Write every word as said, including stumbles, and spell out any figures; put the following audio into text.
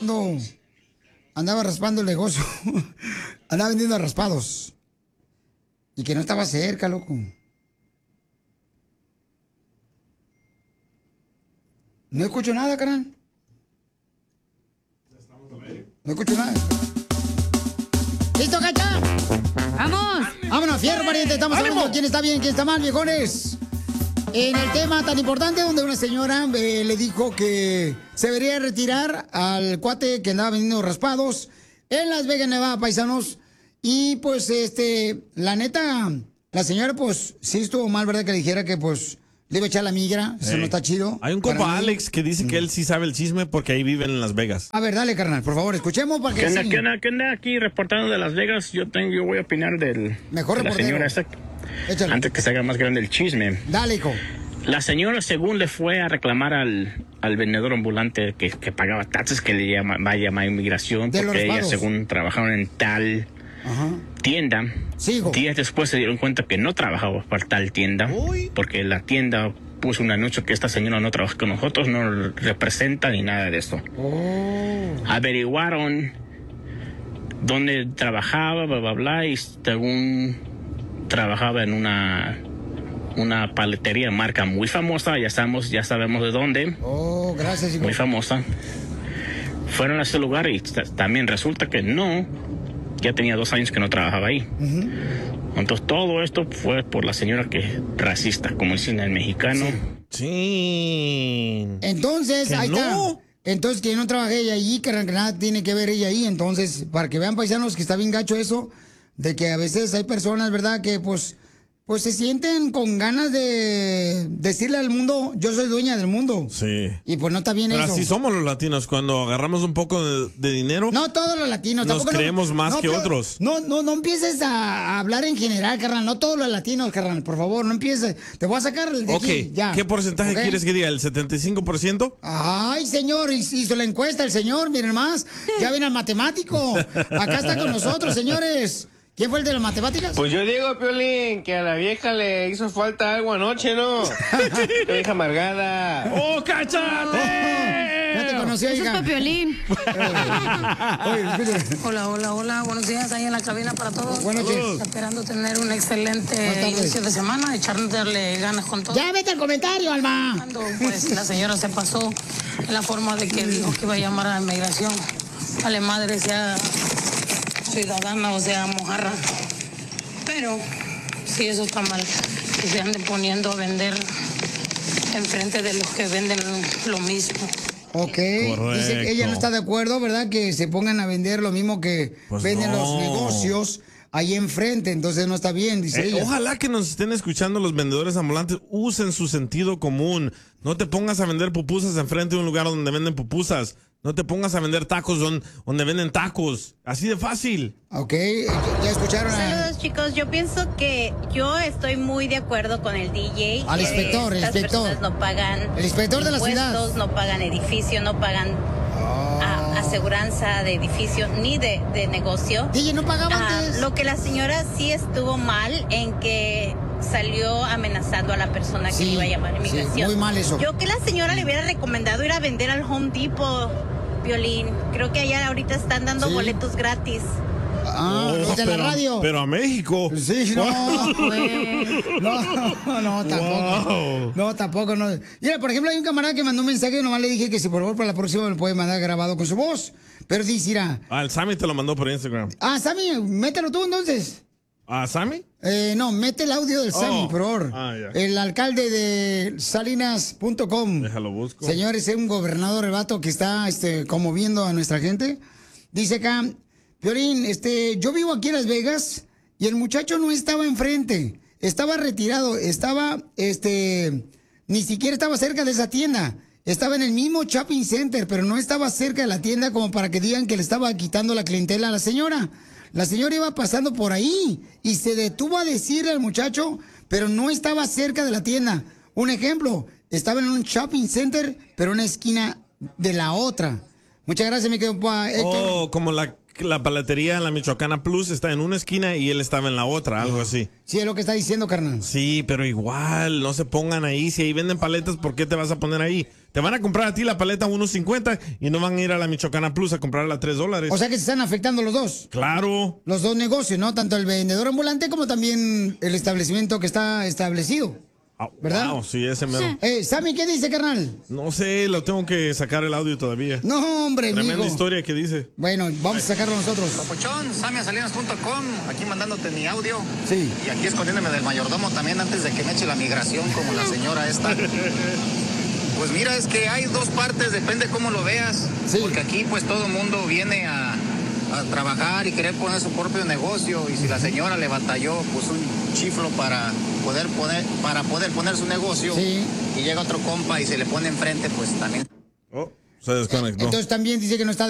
raspando, andaba raspando el negocio, andaba vendiendo raspados. Y que no estaba cerca, loco. No escucho nada, carnal. No escucho nada. ¿Listo, Cacha? ¡Vamos! ¡Vámonos, fierro, pariente! Estamos ¡Ánimo! hablando quién está bien, quién está mal, viejones. En el tema tan importante donde una señora eh, le dijo que se debería retirar al cuate que andaba vendiendo raspados en Las Vegas, Nevada, paisanos. Y pues, este, la neta, la señora, pues, sí estuvo mal, ¿verdad? Que le dijera que, pues, le iba a echar la migra. Eso Hey. no está chido. Hay un compa, Alex, que dice que él sí sabe el chisme porque ahí viven en Las Vegas. A ver, dale, carnal, por favor, escuchemos para que ¿Qué onda, sí. qué onda, qué onda? Aquí reportando de Las Vegas, yo tengo, yo voy a opinar del Mejor de la reportero. señora esta, Échale. antes que se haga más grande el chisme. Dale, hijo. La señora, según le fue a reclamar al, al vendedor ambulante que, que pagaba taxes, que le llama, va a llamar inmigración, De los porque ella, pagos. según trabajaron en tal Ajá. tienda, Sigo. días después se dieron cuenta que no trabajaba para tal tienda, Uy. porque la tienda puso un anuncio que esta señora no trabaja con nosotros, no representa ni nada de eso. Oh. Averiguaron dónde trabajaba, bla, bla, bla, y según trabajaba en una una paletería marca muy famosa, ya sabemos, ya sabemos de dónde, Oh, gracias, hijo. muy famosa. Fueron a ese lugar y t- también resulta que no, ya tenía dos años que no trabajaba ahí. Ujú. Entonces todo esto fue por la señora que es racista, como dicen el mexicano. Sí. Entonces, ¿Que ahí no? está. Entonces, que no trabajé ella allí, que nada tiene que ver ella ahí. Entonces, para que vean, paisanos, que está bien gacho eso, de que a veces hay personas, ¿verdad?, que pues, pues se sienten con ganas de decirle al mundo, yo soy dueña del mundo. Sí. Y pues no está bien Pero eso. así somos los latinos. Cuando agarramos un poco de, de dinero, No todos los latinos. Nos tampoco no- creemos más no, que pero- otros. No, no, no empieces a hablar en general, carnal. No todos los latinos, carnal. Por favor, no empieces. Te voy a sacar el de ok, aquí, ya. ¿qué porcentaje ¿Ok? quieres que diga? ¿El setenta y cinco por ciento? Ay, señor, hizo la encuesta el señor, miren más. Ya viene al matemático. Acá está con nosotros, señores. ¿Quién fue el de las matemáticas? Pues yo digo, Piolín, que a la vieja le hizo falta algo anoche, ¿no? La vieja amargada. ¡Oh, cáchate! Ya te conocí, Eso es hija. para Piolín. Oye, escuche. Hola, hola, hola. Buenos días ahí en la cabina para todos. Buenas noches. Esperando tener un excelente Buenas tardes. inicio de semana, echarle ganas con todo. Ya vete al comentario, Alma. Cuando, Pues la señora se pasó en la forma de que dijo que iba a llamar a la inmigración. Vale madre, sea ciudadana o sea mojarra. Pero sí, eso está mal. Que se anden poniendo a vender enfrente de los que venden lo mismo. Ok, dice que ella no está de acuerdo, ¿verdad? Que se pongan a vender lo mismo que Pues venden no. los negocios ahí enfrente, entonces no está bien, dice Eh, ella. ojalá que nos estén escuchando los vendedores ambulantes, usen su sentido común. No te pongas a vender pupusas enfrente de un lugar donde venden pupusas. No te pongas a vender tacos don- donde venden tacos. Así de fácil. Ok, ya escucharon a... Saludos, chicos. Yo pienso que yo estoy muy de acuerdo con el D J. Al que inspector, el estas inspector. personas no pagan El inspector de la ciudad. impuestos, no pagan edificio, no pagan ah, aseguranza de edificio ni de, de negocio. D J, ¿no pagaba Ah, antes? lo que la señora sí estuvo mal en que salió amenazando a la persona que Sí, le iba a llamar a sí, inmigración. muy mal eso. Yo que la señora le hubiera recomendado ir a vender al Home Depot, Violín. Creo que allá ahorita están dando Sí. boletos gratis. Ah, Oh, los de la pero- radio. Pero a México. Sí, no, no, no, tampoco. Wow. No, tampoco, no. Mira, por ejemplo, hay un camarada que mandó un mensaje, nomás le dije que si por favor para la próxima me puede mandar grabado con su voz. Pero dice, mira, Ah, el Sammy te lo mandó por Instagram. ah, Sammy, mételo tú entonces. ¿Ah, Sammy? Eh, no, mete el audio del Oh. Sammy, por favor. Ah, ya. El alcalde de salinas punto com. Déjalo busco. Señores, es un gobernador, el vato que está este, conmoviendo a nuestra gente. Dice acá, Piolín, este, yo vivo aquí en Las Vegas y el muchacho no estaba enfrente, estaba retirado, estaba, este, ni siquiera estaba cerca de esa tienda. Estaba en el mismo shopping center, pero no estaba cerca de la tienda como para que digan que le estaba quitando la clientela a la señora. La señora iba pasando por ahí y se detuvo a decirle al muchacho, pero no estaba cerca de la tienda. Un ejemplo, estaba en un shopping center, pero en una esquina de la otra. Muchas gracias, mi querido pa- Héctor. Oh, como la la paletería, la Michoacana Plus, está en una esquina y él estaba en la otra, algo así. Sí, es lo que está diciendo, carnal. Sí, pero igual, no se pongan ahí. Si ahí venden paletas, ¿por qué te vas a poner ahí? Te van a comprar a ti la paleta a uno cincuenta y no van a ir a la Michoacana Plus a comprarla a tres dólares. O sea que se están afectando los dos. Claro. Los dos negocios, ¿no? Tanto el vendedor ambulante como también el establecimiento que está establecido. ¿Verdad? Wow, sí, ese mero. Eh, Sammy, ¿qué dice, carnal? No sé, lo tengo que sacar el audio todavía. No, hombre, Tremenda mijo. historia que dice. Bueno, vamos a sacarlo nosotros. Papuchón, sammy salinas punto com, aquí mandándote mi audio. Sí. Y aquí escondiéndome del mayordomo también antes de que me eche la migración como la señora esta. Pues mira, es que hay dos partes, depende cómo lo veas. Sí. Porque aquí pues todo el mundo viene a, a trabajar y querer poner su propio negocio. Y si la señora le batalló pues un chiflo para poder poner, para poder poner su negocio, Sí. y llega otro compa y se le pone enfrente, pues también. Oh, se desconectó. Entonces también dice que no está